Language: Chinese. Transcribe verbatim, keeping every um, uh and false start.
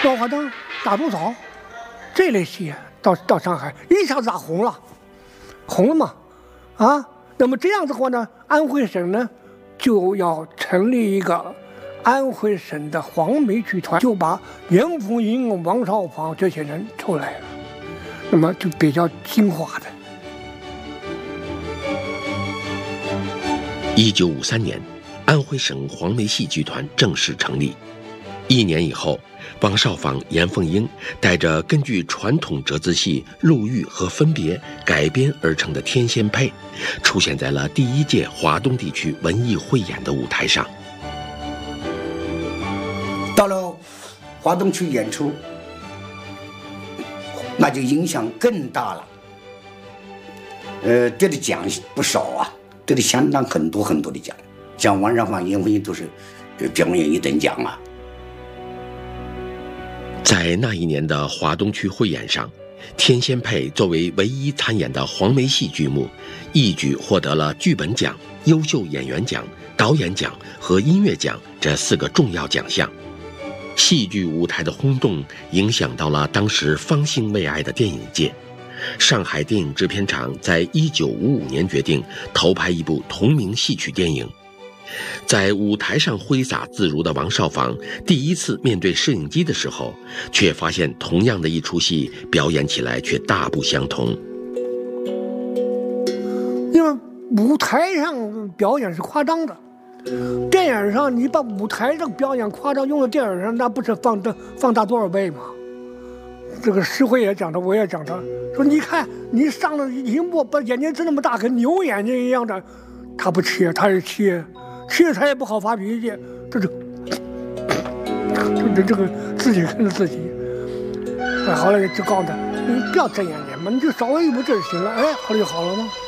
万花筒、大毒草这类戏到到上海一下子打红了，红了嘛，啊，那么这样子的话呢，安徽省呢就要成立一个安徽省的黄梅剧团，就把严凤英、王少舫这些人出来了，那么就比较精华的。 一九五三年，安徽省黄梅戏剧团正式成立。一年以后，王少舫、严凤英带着根据传统折子戏《陆玉》和《分别》改编而成的《天仙配》，出现在了第一届华东地区文艺汇演的舞台上。 到了华东区演出，那就影响更大了。呃，得的奖不少啊，得的相当很多很多的奖，像王少舫、严凤英都是表演一等奖啊。 在那一年的华东区汇演上，《天仙配》作为唯一参演的黄梅戏剧目，一举获得了剧本奖、优秀演员奖、导演奖和音乐奖这四个重要奖项。戏剧舞台的轰动影响到了当时方兴未艾的电影界。上海电影制片厂在一九五五年决定投拍一部同名戏曲电影。在舞台上挥洒自如的王少舫第一次面对摄影机的时候，却发现同样的一出戏表演起来却大不相同。 因为舞台上表演是夸张的，电影上你把舞台上表演夸张用到电影上，那不是放大放大多少倍吗？这个石辉也讲的，我也讲的，说你看你上了荧幕，把眼睛睁那么大，跟牛眼睛一样的，他不切，他是切。切他也不好发脾气，这就这这个自己跟着自己。哎，后来就告诉他，你不要睁眼睛嘛，你就稍微一不这就行了。哎，后来就好了吗？